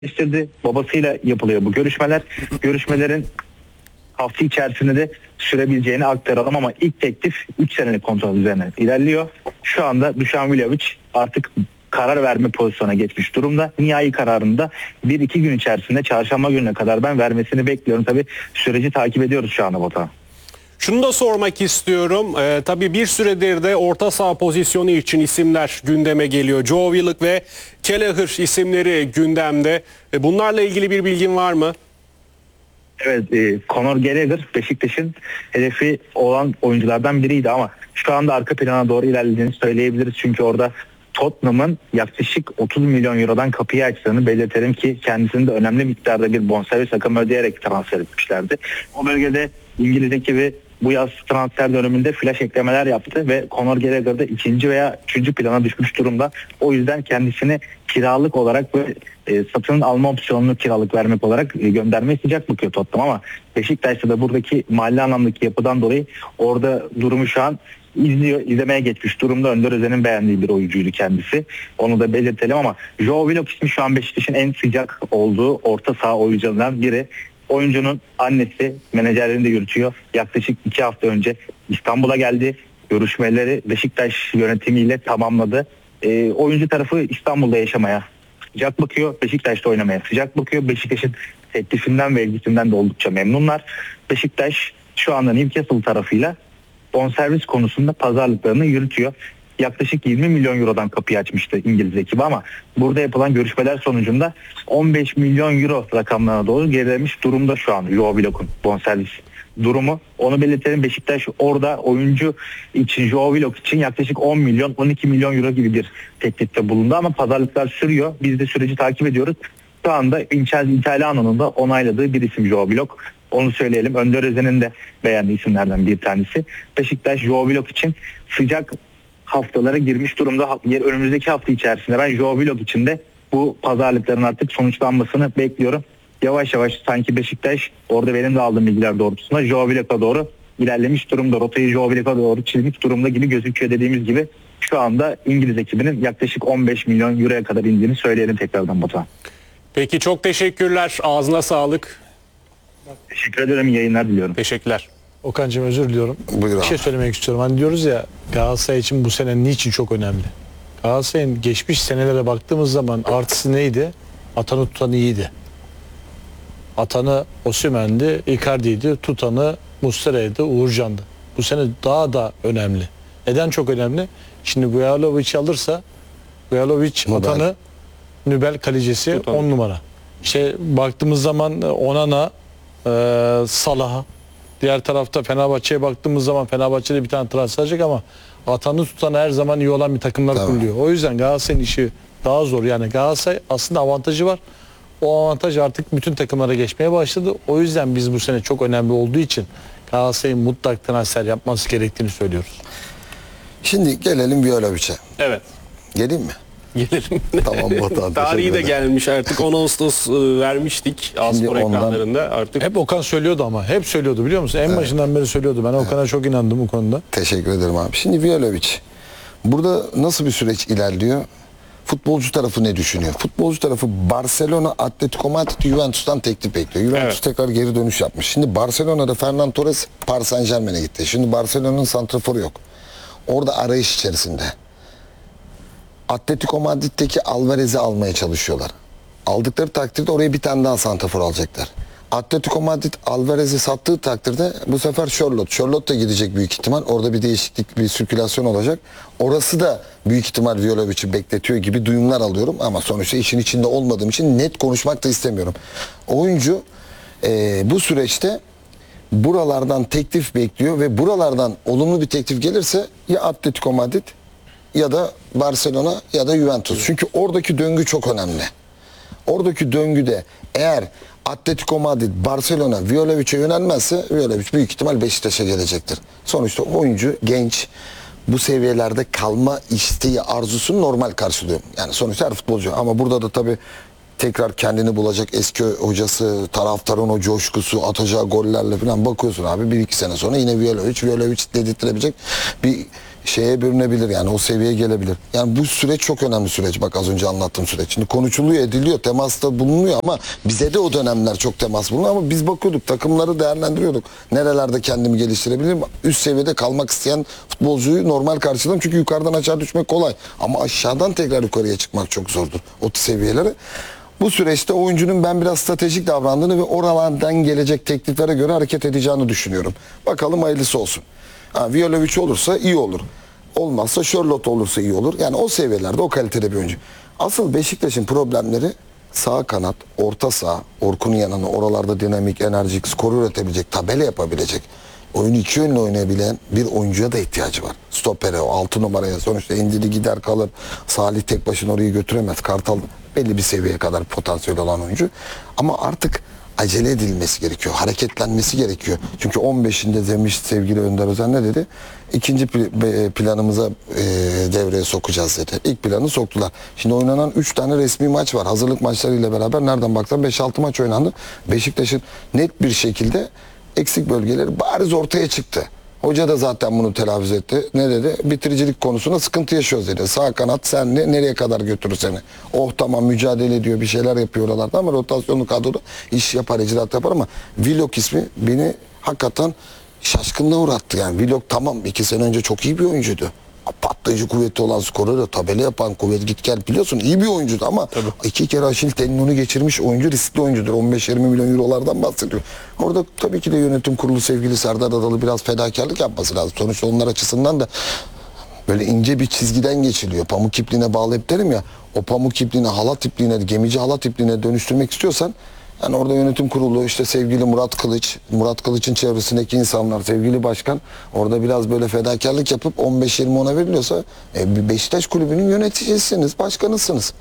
değiştirdi. Babasıyla yapılıyor bu görüşmeler. Görüşmelerin hafta içerisinde de sürebileceğini aktaralım ama ilk teklif 3 senelik kontrat üzerine ilerliyor. Şu anda Dušan Vlahović artık karar verme pozisyona geçmiş durumda. Nihai kararında 1-2 gün içerisinde çarşamba gününe kadar ben vermesini bekliyorum. Tabii süreci takip ediyoruz şu anda Batuhan. Şunu da sormak istiyorum. Tabii bir süredir de orta saha pozisyonu için isimler gündeme geliyor. Joe Willock ve Kelleher isimleri gündemde. Bunlarla ilgili bir bilgin var mı? Evet, Conor Gallagher Beşiktaş'ın hedefi olan oyunculardan biriydi ama şu anda arka plana doğru ilerlediğini söyleyebiliriz. Çünkü orada Tottenham'ın yaklaşık 30 milyon eurodan kapıyı açtığını belirtelim ki kendisini de önemli miktarda bir bonservis rakamı ödeyerek transfer etmişlerdi. O bölgede İngiliz ekibi bu yaz transfer döneminde flash eklemeler yaptı ve Conor Gallagher'da ikinci veya üçüncü plana düşmüş durumda. O yüzden kendisini kiralık olarak ve satın alma opsiyonunu kiralık vermek olarak göndermeye sıcak bakıyor Tottenham ama Beşiktaş'ta da buradaki mali anlamdaki yapıdan dolayı orada durumu şu an izlemeye geçmiş durumda. Önder Özen'in beğendiği bir oyuncuydu kendisi. Onu da belirtelim ama Joe Willock ismi şu an Beşiktaş'ın en sıcak olduğu orta saha oyuncularından biri. Oyuncunun annesi menajerliğini de yürütüyor. Yaklaşık 2 hafta önce İstanbul'a geldi. Görüşmeleri Beşiktaş yönetimiyle tamamladı. Oyuncu tarafı İstanbul'da yaşamaya sıcak bakıyor. Beşiktaş'ta oynamaya sıcak bakıyor. Beşiktaş'ın teklifinden ve ilgisinden de oldukça memnunlar. Beşiktaş şu anda Newcastle tarafıyla bonservis konusunda pazarlıklarını yürütüyor. Yaklaşık 20 milyon eurodan kapıyı açmıştı İngiliz ekibi ama burada yapılan görüşmeler sonucunda 15 milyon euro rakamlarına doğru gerilemiş durumda şu an Joe Willock'un bonservis durumu. Onu belirtelim, Beşiktaş orada oyuncu için, Joe Willock için yaklaşık 10 milyon 12 milyon euro gibi bir teklifte bulundu ama pazarlıklar sürüyor. Biz de süreci takip ediyoruz. Şu anda Italiano'nun da onayladığı bir isim Joe Willock. Onu söyleyelim. Önder Özen'in de beğendiği isimlerden bir tanesi. Beşiktaş Joe Willock için sıcak haftalara girmiş durumda. Önümüzdeki hafta içerisinde ben Joe Willock için de bu pazarlıkların artık sonuçlanmasını bekliyorum. Yavaş yavaş sanki Beşiktaş orada benim de aldığım bilgiler doğrultusunda Joe Willock'a doğru ilerlemiş durumda. Rotayı Joe Willock'a doğru çizmiş durumda gibi gözüküyor. Dediğimiz gibi şu anda İngiliz ekibinin yaklaşık 15 milyon euroya kadar indiğini söyleyelim tekrardan Batuhan. Peki, çok teşekkürler. Ağzına sağlık. Teşekkür ederim. İyi yayınlar diliyorum. Teşekkürler. Okan'cığım özür diliyorum. Buyur Bir şey söylemek istiyorum. Hani diyoruz ya, Galatasaray için bu sene niçin çok önemli? Galatasaray'ın geçmiş senelere baktığımız zaman artısı neydi? Atanı tutanı iyiydi. Atanı Osimhen'di, Icardi'ydi, tutanı Muslera'ydı, Uğurcan'dı. Bu sene daha da önemli. Neden çok önemli? Şimdi Vlahović alırsa Vlahović atanı, Nübel kalecisi 10 numara. İşte baktığımız zaman Onana, Salah'a, diğer tarafta Fenerbahçe'ye baktığımız zaman Fenerbahçe'de bir tane transfer edecek ama atanı tutan her zaman iyi olan bir takımlar kuruluyor. O yüzden Galatasaray'ın işi daha zor. Yani Galatasaray aslında avantajı var. O avantaj artık bütün takımlara geçmeye başladı. O yüzden biz bu sene çok önemli olduğu için Galatasaray'ın mutlak transfer yapması gerektiğini söylüyoruz. Şimdi gelelim Vlahović'e. Evet. Geleyim mi? Gelelim. Tamam Batuhan. Tarihi de gelmiş artık. 10 Ağustos vermiştik Aspor ekranlarında artık. Hep Okan söylüyordu ama. Hep söylüyordu, biliyor musun? En başından beri söylüyordu. Ben Okan'a çok inandım bu konuda. Teşekkür ederim abi. Şimdi Vlahović. Burada nasıl bir süreç ilerliyor? Futbolcu tarafı ne düşünüyor? Futbolcu tarafı Barcelona, Atletico Madrid, Juventus'tan teklif bekliyor. Juventus tekrar geri dönüş yapmış. Şimdi Barcelona'da Ferran Torres Paris Saint-Germain'e gitti. Şimdi Barcelona'nın santraforu yok. Orada arayış içerisinde. Atletico Madrid'deki Alvarez'i almaya çalışıyorlar. Aldıkları takdirde oraya bir tane daha santrafor alacaklar. Atletico Madrid Alvarez'i sattığı takdirde bu sefer Charlotte da gidecek büyük ihtimal. Orada bir değişiklik, bir sirkülasyon olacak. Orası da büyük ihtimal Vlahović'i bekletiyor gibi duyumlar alıyorum. Ama sonuçta işin içinde olmadığım için net konuşmak da istemiyorum. Oyuncu bu süreçte buralardan teklif bekliyor ve buralardan olumlu bir teklif gelirse ya Atletico Madrid ya da Barcelona ya da Juventus. Çünkü oradaki döngü çok önemli. Oradaki döngüde eğer Atletico Madrid, Barcelona Vlahović'e yönelmezse Vlahović büyük ihtimal Beşiktaş'a gelecektir. Sonuçta oyuncu genç, bu seviyelerde kalma isteği, arzusunu normal karşılıyorum. Yani sonuçta her futbolcu, ama burada da tabii tekrar kendini bulacak eski hocası, taraftarın o coşkusu, atacağı gollerle falan bakıyorsun abi 1-2 sene sonra yine Vlahović dedirtilebilecek bir şeye bürünebilir, yani o seviyeye gelebilir. Yani bu süreç çok önemli süreç. Bak az önce anlattığım süreç. Şimdi konuşuluyor, ediliyor, temasta bulunuyor ama bize de o dönemler çok temas bulunuyor ama biz bakıyorduk, takımları değerlendiriyorduk. Nerelerde kendimi geliştirebilirim? Üst seviyede kalmak isteyen futbolcuyu normal karşıladım. Çünkü yukarıdan aşağı düşmek kolay. Ama aşağıdan tekrar yukarıya çıkmak çok zordur. O seviyelere. Bu süreçte oyuncunun ben biraz stratejik davrandığını ve oralardan gelecek tekliflere göre hareket edeceğini düşünüyorum. Bakalım hayırlısı olsun. Violovic olursa iyi olur. Olmazsa Charlotte olursa iyi olur. Yani o seviyelerde, o kalitede bir oyuncu. Asıl Beşiktaş'ın problemleri sağ kanat, orta saha, Orkun'un yanına oralarda dinamik, enerjik, skor üretebilecek, tabela yapabilecek, oyunu iki yönlü oynayabilen bir oyuncuya da ihtiyacı var. Stopere, o 6 numaraya sonuçta indiri gider kalır. Salih tek başına orayı götüremez. Kartal belli bir seviyeye kadar potansiyel olan oyuncu. Ama artık acele edilmesi gerekiyor. Hareketlenmesi gerekiyor. Çünkü 15'inde demiş sevgili Önder Özen ne dedi? İkinci planımıza devreye sokacağız dedi. İlk planı soktular. Şimdi oynanan 3 tane resmi maç var. Hazırlık maçlarıyla beraber nereden baksan 5-6 maç oynandı. Beşiktaş'ın net bir şekilde eksik bölgeleri bariz ortaya çıktı. Hoca da zaten bunu telaffuz etti. Ne dedi? Bitiricilik konusunda sıkıntı yaşıyoruz dedi. Sağ kanat sen nereye kadar götürür seni? Oh tamam mücadele ediyor, bir şeyler yapıyor oralarda ama rotasyonlu kadroda iş yapar, icraat yapar ama Willock ismi beni hakikaten şaşkınlığa uğrattı. Yani Willock tamam 2 sene önce çok iyi bir oyuncuydu. Patlayıcı kuvveti olan, skoru da tabela yapan, kuvvet git gel biliyorsun iyi bir oyuncuydu ama tabii. 2 kere Aşil tendonu geçirmiş oyuncu, riskli oyuncudur. 15-20 milyon eurolardan bahsediyor. Orada tabii ki de yönetim kurulu sevgili Serdar Adalı biraz fedakarlık yapması lazım. Sonuçta onlar açısından da böyle ince bir çizgiden geçiliyor. Pamuk ipliğine bağlı hep derim ya, o pamuk ipliğine, halat ipliğine, gemici halat ipliğine dönüştürmek istiyorsan yani orada yönetim kurulu işte sevgili Murat Kılıç, Murat Kılıç'ın çevresindeki insanlar, sevgili başkan orada biraz böyle fedakarlık yapıp 15-20 ona veriliyorsa bir Beşiktaş kulübünün yöneticisiniz, başkanısınız.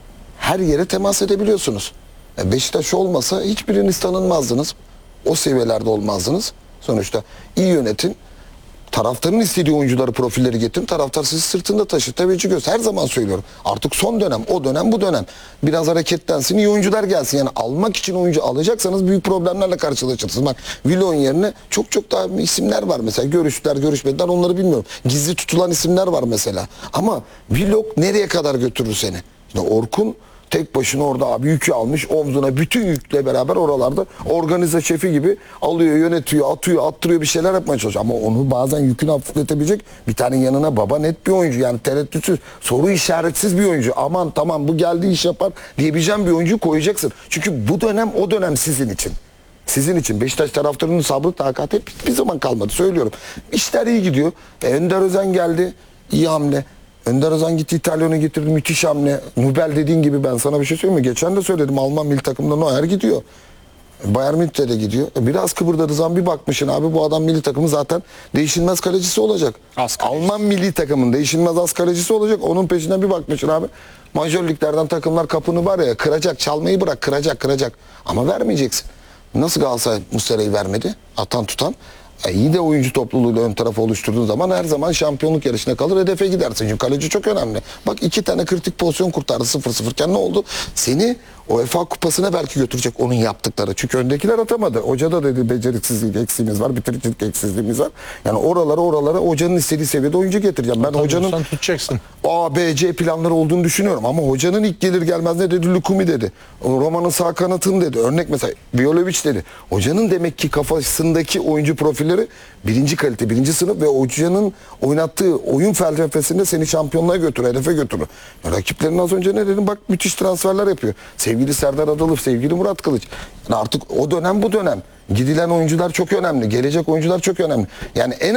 Her yere temas edebiliyorsunuz. Beşiktaş olmasa hiçbiriniz tanınmazdınız. O seviyelerde olmazdınız. Sonuçta iyi yönetin. Taraftarın istediği oyuncuları, profilleri getirin. Taraftar sizi sırtında taşır. Teveccüh göz. Her zaman söylüyorum. Artık son dönem, o dönem, bu dönem. Biraz hareketlensin, iyi oyuncular gelsin. Yani almak için oyuncu alacaksanız büyük problemlerle karşılaşırsınız. Bak Villon yerine çok daha isimler var mesela. Görüştüler, görüşmediler onları bilmiyorum. Gizli tutulan isimler var mesela. Ama Villon nereye kadar götürür seni? İşte Orkun tek başına orada abi yükü almış omzuna bütün yükle beraber oralarda organize şefi gibi alıyor, yönetiyor, atıyor, attırıyor bir şeyler yapmaya çalışıyor. Ama onu bazen yükünü hafifletebilecek bir tane yanına baba net bir oyuncu yani tereddütsüz, soru işaretsiz bir oyuncu. Aman tamam bu geldi iş yapar diyebileceğim bir oyuncuyu koyacaksın. Çünkü bu dönem o dönem sizin için. Sizin için Beşiktaş taraftarının sabrı takati hep bir zaman kalmadı söylüyorum. İşler iyi gidiyor. Önder Özen geldi. İyi hamle. Önder Özen gitti İtalya'nı getirdi müthiş hamle. Nubel dediğin gibi ben sana bir şey söyleyeyim mi? Geçen de söyledim Alman milli takımında Neuer gidiyor. Bayern Münih'te de gidiyor. Biraz kıpırdadığı zaman bir bakmışsın abi bu adam milli takımı zaten değişilmez kalecisi olacak. Alman milli takımın değişilmez az kalecisi olacak. Onun peşinden bir bakmışsın abi. Majör liglerden takımlar kapını var ya kıracak çalmayı bırak kıracak. Ama vermeyeceksin. Nasıl Galatasaray Muslera'yı vermedi? Atan tutan. İyi de oyuncu topluluğuyla ön tarafı oluşturduğun zaman her zaman şampiyonluk yarışına kalır hedefe gidersin. Çünkü kaleci çok önemli. Bak 2 tane kritik pozisyon kurtardı 0-0 iken ne oldu? Seni UEFA kupasına belki götürecek onun yaptıkları. Çünkü öndekiler atamadı. Hoca da dedi beceriksizlik eksiğimiz var, bitiricilik eksizliğimiz var. Yani oralara hocanın istediği seviyede oyuncu getireceğim. Ben hocanın tutacaksın. A, B, C planları olduğunu düşünüyorum. Ama hocanın ilk gelir gelmez ne dedi? Lukumi dedi. Roma'nın sağ kanatını dedi. Örnek mesela Violovic dedi. Hocanın demek ki kafasındaki oyuncu profilleri birinci kalite, birinci sınıf ve hocanın oynattığı oyun felsefesinde seni şampiyonluğa götürür, hedefe götürür. Rakiplerin az önce ne dedim? Bak müthiş transferler yapıyor. Sevgili Serdar Adalı, sevgili Murat Kılıç. Yani artık o dönem bu dönem. Gidilen oyuncular çok önemli. Gelecek oyuncular çok önemli. Yani en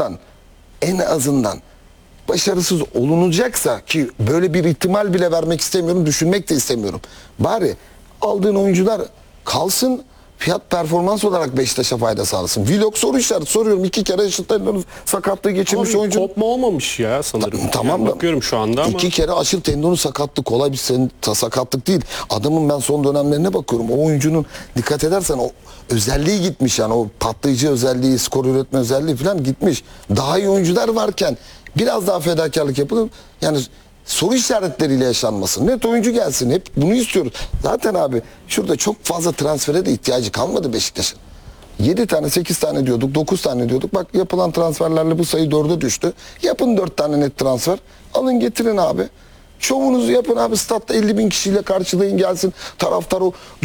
azından başarısız olunacaksa ki böyle bir ihtimal bile vermek istemiyorum, düşünmek de istemiyorum. Bari aldığın oyuncular kalsın, fiyat performans olarak Beşiktaş'a fayda sağlasın. Vlog soru işareti soruyorum. 2 kere Aşil sakatlığı geçirmiş ama oyuncu. kopma olmamış ya sanırım. Tamam yani da bakıyorum şu anda ama. 2 kere Aşil tendonu sakatlık kolay bir sakatlık değil. Adamın ben son dönemlerine bakıyorum. O oyuncunun dikkat edersen o özelliği gitmiş yani o patlayıcı özelliği, skor üretme özelliği falan gitmiş. Daha iyi oyuncular varken biraz daha fedakarlık yapılır. Yani soru işaretleriyle yaşanmasın. Net oyuncu gelsin. Hep bunu istiyoruz. Zaten abi şurada çok fazla transfere de ihtiyacı kalmadı Beşiktaş'ın. 7 tane 8 tane diyorduk 9 tane diyorduk. Bak yapılan transferlerle bu sayı 4'e düştü. Yapın 4 tane net transfer. Alın getirin abi. Şovunuzu yapın abi, statta 50.000 kişiyle karşılayın gelsin. Taraftar o